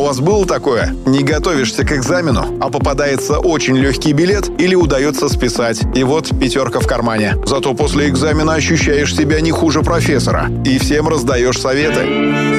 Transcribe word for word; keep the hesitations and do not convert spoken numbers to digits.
вас было такое? Не готовишься к экзамену, а попадается очень легкий билет или удается списать, и вот пятерка в кармане. Зато после экзамена ощущаешь себя не хуже профессора и всем раздаешь советы.